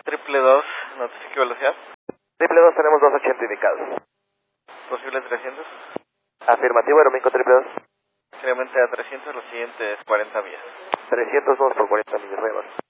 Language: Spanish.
Triple 2, notifique velocidad. Triple 2, tenemos 280 indicados. Posible 300. Afirmativo, Aeroméxico Triple 2. Incremente a 300 los siguientes 40 millas. 300 por 40 millas,